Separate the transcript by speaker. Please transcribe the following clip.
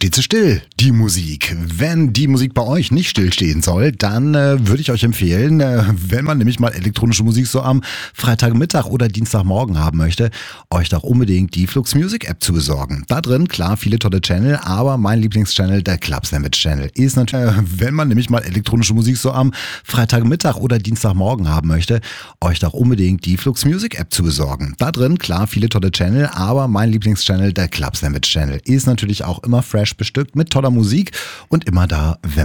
Speaker 1: steht sie still, die Musik. Wenn die Musik bei euch nicht stillstehen soll, dann würde ich euch empfehlen, wenn man nämlich mal elektronische Musik so am Freitagmittag oder Dienstagmorgen haben möchte, euch doch unbedingt die Flux Music App zu besorgen. Da drin, klar, viele tolle Channel, aber mein Lieblingschannel, der Club Sandwich Channel, ist natürlich, wenn man nämlich mal elektronische Musik so am Freitagmittag oder Dienstagmorgen haben möchte, euch doch unbedingt die Flux Music App zu besorgen. Da drin, klar, viele tolle Channel, aber mein Lieblingschannel, der Club Sandwich Channel, ist natürlich auch immer fresh bestückt mit toller Musik und immer da, wenn